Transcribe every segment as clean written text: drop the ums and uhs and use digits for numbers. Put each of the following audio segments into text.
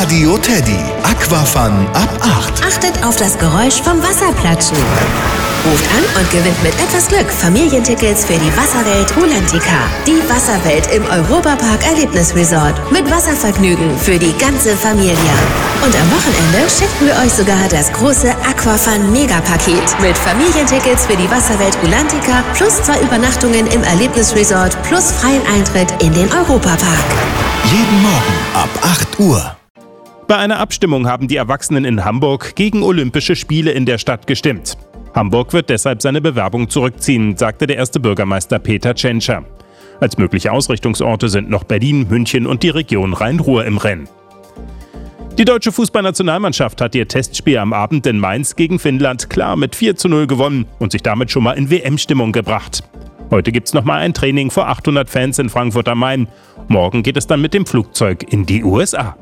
Radio Teddy. Aquafun ab 8. Achtet auf das Geräusch vom Wasserplatschen. Ruft an und gewinnt mit etwas Glück Familientickets für die Wasserwelt Rulantica. Die Wasserwelt im Europapark Erlebnisresort. Mit Wasservergnügen für die ganze Familie. Und am Wochenende schenken wir euch sogar das große Aquafun Megapaket. Mit Familientickets für die Wasserwelt Rulantica plus 2 Übernachtungen im Erlebnisresort plus freien Eintritt in den Europapark. Jeden Morgen ab 8 Uhr. Bei einer Abstimmung haben die Erwachsenen in Hamburg gegen Olympische Spiele in der Stadt gestimmt. Hamburg wird deshalb seine Bewerbung zurückziehen, sagte der erste Bürgermeister Peter Tschentscher. Als mögliche Ausrichtungsorte sind noch Berlin, München und die Region Rhein-Ruhr im Rennen. Die deutsche Fußballnationalmannschaft hat ihr Testspiel am Abend in Mainz gegen Finnland klar mit 4:0 gewonnen und sich damit schon mal in WM-Stimmung gebracht. Heute gibt's nochmal ein Training vor 800 Fans in Frankfurt am Main. Morgen geht es dann mit dem Flugzeug in die USA.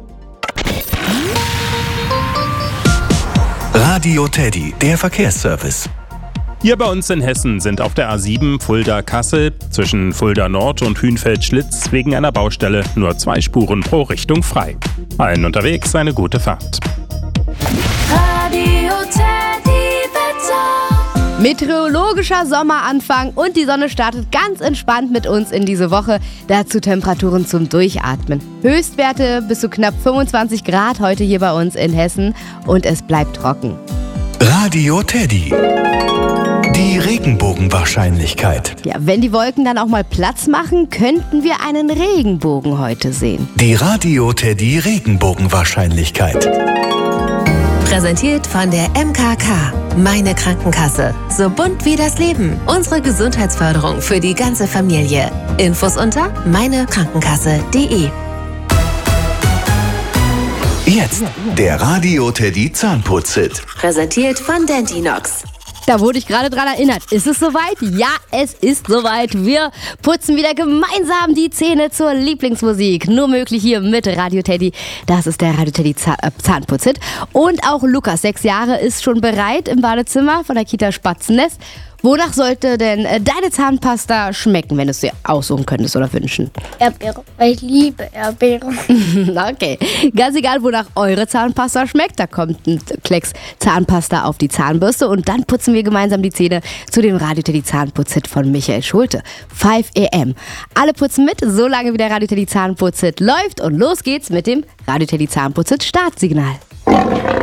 Radio Teddy, der Verkehrsservice. Hier bei uns in Hessen sind auf der A7 Fulda-Kassel zwischen Fulda Nord und Hünfeld-Schlitz wegen einer Baustelle nur 2 Spuren pro Richtung frei. Allen unterwegs eine gute Fahrt. Radio Teddy Wetter. Meteorologischer Sommeranfang und die Sonne startet ganz entspannt mit uns in diese Woche. Dazu Temperaturen zum Durchatmen. Höchstwerte bis zu knapp 25 Grad heute hier bei uns in Hessen und es bleibt trocken. Radio Teddy. Die Regenbogenwahrscheinlichkeit. Ja, wenn die Wolken dann auch mal Platz machen, könnten wir einen Regenbogen heute sehen. Die Radio Teddy Regenbogenwahrscheinlichkeit. Präsentiert von der MKK. Meine Krankenkasse. So bunt wie das Leben. Unsere Gesundheitsförderung für die ganze Familie. Infos unter meinekrankenkasse.de. Jetzt der Radio Teddy Zahnputz-Hit. Präsentiert von Dentinox. Da wurde ich gerade dran erinnert. Ist es soweit? Ja, es ist soweit. Wir putzen wieder gemeinsam die Zähne zur Lieblingsmusik. Nur möglich hier mit Radio Teddy. Das ist der Radio Teddy Zahnputzhit. Und auch Lukas, 6 Jahre, ist schon bereit im Badezimmer von der Kita Spatzennest. Wonach sollte denn deine Zahnpasta schmecken, wenn du es dir aussuchen könntest oder wünschen? Erdbeere, weil ich liebe Erdbeeren. Okay, ganz egal, wonach eure Zahnpasta schmeckt, da kommt ein Klecks Zahnpasta auf die Zahnbürste und dann putzen wir gemeinsam die Zähne zu dem Radio Teddy Zahnputzhit von Michael Schulte. 5 AM. Alle putzen mit, solange wie der Radio Teddy Zahnputzhit läuft und los geht's mit dem Radio Teddy Zahnputzhit Startsignal.